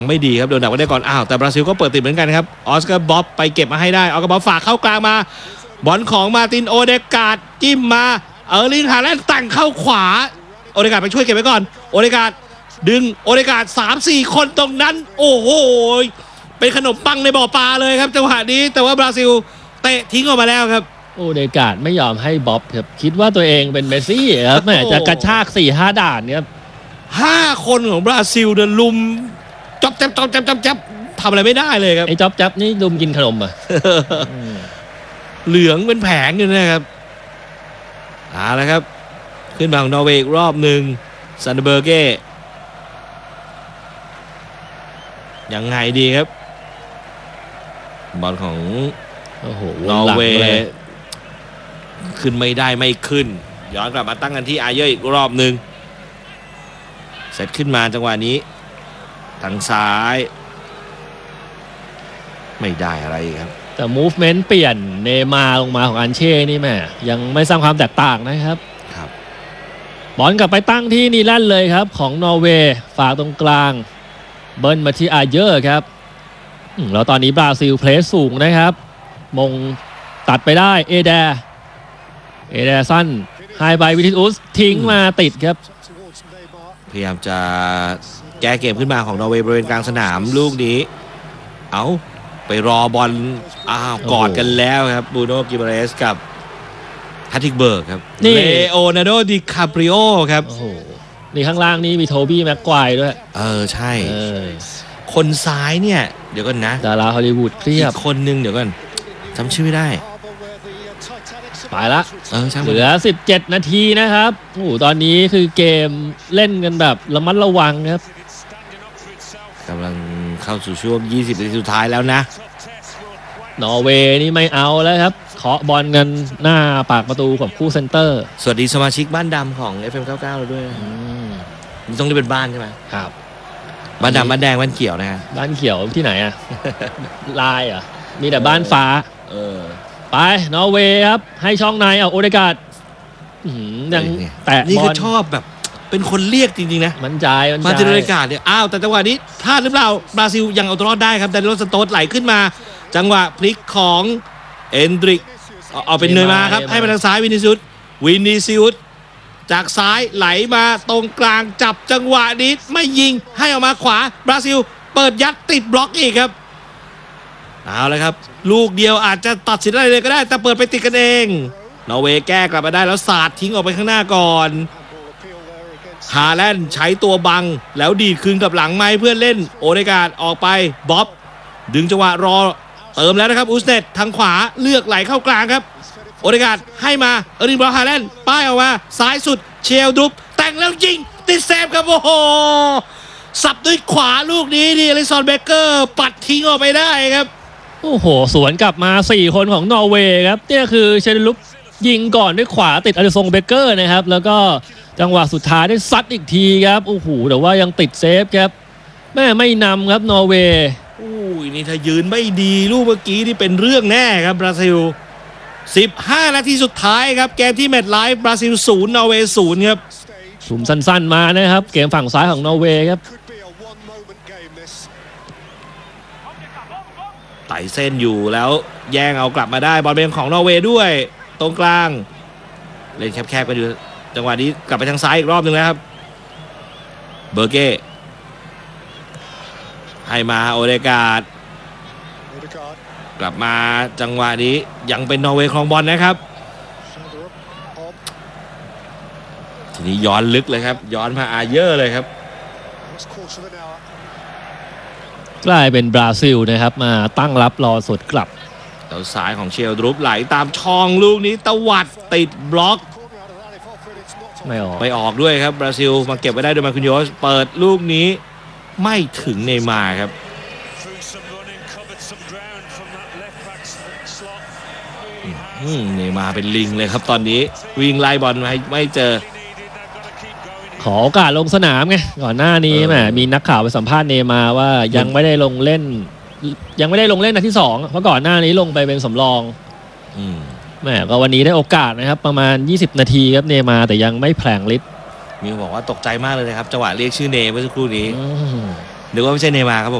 ไม่ดีครับโดนดักไว้ได้ก่อนแต่บราซิลก็เปิดติดเหมือนกันครับออสการ์บ๊อบไปเก็บมาให้ได้ออสการ์บ๊อบฝากเข้ากลางมาบอลของมาตินโอเดการ์ดจิ้มมาเออร์ลิงฮาแลนด์ตั้งเข้าขวาโอเดการ์ดไปช่วยเก็บไว้ก่อนโอเดการ์ดดึงโอเดการ์ด 3-4 คนตรงนั้นโอ้โหเป็นขนมปังในบ่อปลาเลยครับจังหวะนี้แต่ว่าบราซิลเตะทิ้งออกมาแล้วครับโอเดการ์ดไม่ยอมให้บ๊อบครับคิดว่าตัวเองเป็นเมสซี่ครับแม่จะกระชาก 4-5 ด่านเนี่ย 5 คนของบราซิลเดินลุมจับทำอะไรไม่ได้เลยครับไอ้จับนี่ลุมกินขนมอ่ะเหลืองเป็นแผงอยู่นะครับแล้วครับขึ้นมาของนอร์เวย์อีกรอบหนึ่งซันเดอร์เบอร์เก้ยังไงดีครับบอลของนอร์เวย์ขึ้นไม่ได้ไม่ขึ้นย้อนกลับมาตั้งกันที่อาเยอร์อีกรอบหนึ่งเสร็จขึ้นมาจังหวะนี้ทางซ้ายไม่ได้อะไรครับแต่ movement เปลี่ยนเนมาลงมาของอันเช่นี่แม่ยังไม่สร้างความแตกต่างนะครับบอลกลับไปตั้งที่นีแลนด์เลยครับของนอร์เวย์ฝากตรงกลางเบิ้ลมาที่อาเยอร์ครับแล้วตอนนี้บราซิลเพลสสูงนะครับมงตัดไปได้เอเดสั้นไฮไบวิทิอุสทิ้งมาติดครับพยายามจะแก้เกมขึ้นมาของนอร์เวย์บริเวณกลางสนามลูกนี้ไปรอบอลกอดกันแล้วครับบูโน่กิเบเรสกับแพทริกเบิร์กครับเลโอนาร์โดดิคาปริโอครับนี่ข้างล่างนี่มีโทบี้แม็กควายด้วยใช่คนซ้ายเนี่ยเดี๋ยวก่อนนะดาราฮอลลีวูดเพียบคนนึงเดี๋ยวก่อนจำชื่อไม่ได้ไปละเหลือ17 นาทีนะครับตอนนี้คือเกมเล่นกันแบบระมัดระวังครับกำลังเข้าสู่ช่วง20 นาทีสุดท้ายแล้วนะนอร์เวย์นี่ไม่เอาแล้วครับเคาะบอลกันหน้าปากประตูของคู่เซนเตอร์สวัสดีสมาชิกบ้านดำของ FM99 เราด้วยต้องได้เป็นบ้านใช่ไหมครับบ้านดำบ้านแดงบ้านเขียวนะฮะบ้านเขียวที่ไหนลายมีแต่บ้านฟ้าไปนอร์เวย์ครับให้ช่องในโอเดการ์ดยังแตะนี่ก็ชอบแบบเป็นคนเรียกจริงๆนะมันใจมาตินโอเดการ์ดเนี่ยแต่จังหวะนี้พลาดหรือเปล่าบราซิลยังเอาตัวรอดได้ครับดานิโลสโตสไหลขึ้นมาจังหวะพลิกของเอนดริกเอาเป็นเนยมาครับให้มาทางซ้ายวินิซิอุสจากซ้ายไหลมาตรงกลางจับจังหวะนี้ไม่ยิงให้ออกมาขวาบราซิลเปิดยัดติดบล็อกอีกครับเอาเลยครับลูกเดียวอาจจะตัดสินอะไรเลยก็ได้แต่เปิดไปติดกันเองนอร์เวย์แก้กลับมาได้แล้วสาดทิ้งออกไปข้างหน้าก่อนฮาแลนด์ใช้ตัวบังแล้วดีดคืนกับหลังไม้เพื่อนเล่นโอเดการ์ดออกไปบ๊อบดึงจังหวะรอเติมแล้วนะครับอุสเนตทางขวาเลือกไหลเข้ากลางครับโอเดการ์ดให้มาเออร์ลิงบรอฮาแลนด์ป้ายออกมาซ้ายสุดเชลดรุปแต่งแล้วยิงติดเซฟครับโอ้โหสับด้วยขวาลูกนี้อลิซอนเบเกอร์ปัดทิ้งออกไปได้ครับโอ้โหสวนกลับมา4 คนของนอร์เวย์ครับเนี่ยคือเชลดรุปยิงก่อนด้วยขวาติดอลิซอนเบเกอร์นะครับแล้วก็จังหวะสุดท้ายได้ซัดอีกทีครับโอ้โหแต่ว่ายังติดเซฟครับไม่นำครับนอร์เวย์นี่ถ้ายืนไม่ดีลูกเมื่อกี้นี่เป็นเรื่องแน่ครับบราซิล15 นาทีสุดท้ายครับเกมที่แมตช์ไลฟ์บราซิล0นอร์เวย์0ครับสุ่มสั้นๆมานะครับเกมฝั่งซ้ายของนอร์เวย์ครับไต่เส้นอยู่แล้วแย่งเอากลับมาได้บอลเป็นของนอร์เวย์ด้วยตรงกลางเล่นแคบๆกันอยู่จังหวะนี้กลับไปทางซ้ายอีกรอบหนึ่งแล้วครับเบอร์เก้ให้มาโอเดการ์ดกลับมาจังหวะนี้ยังเป็นนอร์เวย์ครองบอลนะครับทีนี้ย้อนลึกเลยครับย้อนมาอาเยอร์เลยครับกลายเป็นบราซิลนะครับมาตั้งรับรอสดกลับตัวซ้ายของเชลดรุปไหลตามช่องลูกนี้ตวัดติดบล็อกไม่ออกด้วยครับบราซิลมาเก็บไว้ได้โดยมาคุนโยสเปิดลูกนี้ไม่ถึงเนย์มาร์ครับเนย์มาร์เป็นลิงเลยครับตอนนี้วิ่งไล่บอลไม่เจอขอโอกาสลงสนามไงก่อนหน้านี้มีนักข่าวไปสัมภาษณ์เนย์มาร์ว่ายังไม่ได้ลงเล่นนัดที่2เพราะก่อนหน้านี้ลงไปเป็นสำรองก็วันนี้ได้โอกาสนะครับประมาณ20 นาทีครับเนย์มาร์แต่ยังไม่แผลงฤทธิ์มิวบอกว่าตกใจมากเลยนะครับจังหวะเรียกชื่อเนเมื่อสักครู่นี้หรือว่าไม่ใช่เนย์มาร์ครับผม